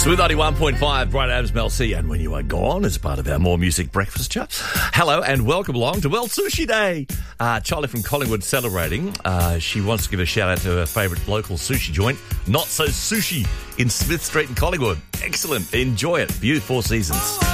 Smooth 91.5, Brian Adams, Mel C, and When You Are Gone as part of our More Music Breakfast Chat. Hello and welcome along to World Sushi Day. Charlie from Collingwood celebrating. She wants to give a shout out to her favourite local sushi joint, Not So Sushi, in Smith Street in Collingwood. Excellent. Enjoy it. View Four Seasons.